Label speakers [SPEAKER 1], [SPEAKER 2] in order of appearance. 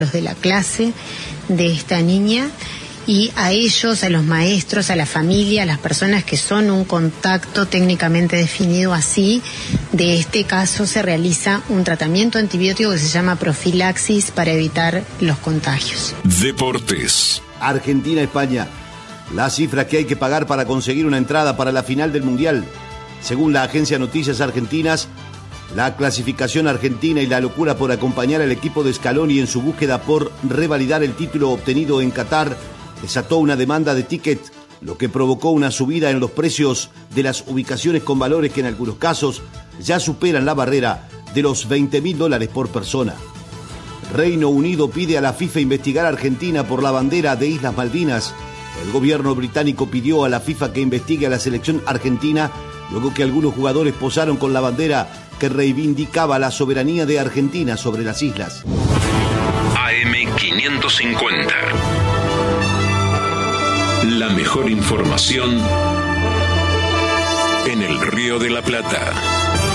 [SPEAKER 1] de la clase de esta niña, y a ellos, a los maestros, a la familia, a las personas que son un contacto técnicamente definido así, de este caso se realiza un tratamiento antibiótico que se llama profilaxis para evitar los contagios.
[SPEAKER 2] Deportes.
[SPEAKER 3] Argentina-España. La cifra que hay que pagar para conseguir una entrada para la final del Mundial. Según la agencia Noticias Argentinas, la clasificación argentina y la locura por acompañar al equipo de Scaloni en su búsqueda por revalidar el título obtenido en Qatar desató una demanda de ticket, lo que provocó una subida en los precios de las ubicaciones con valores que en algunos casos ya superan la barrera de los $20.000 por persona. Reino Unido pide a la FIFA investigar a Argentina por la bandera de Islas Malvinas. El gobierno británico pidió a la FIFA que investigue a la selección argentina luego que algunos jugadores posaron con la bandera que reivindicaba la soberanía de Argentina sobre las islas.
[SPEAKER 2] AM550. La mejor información en el Río de la Plata.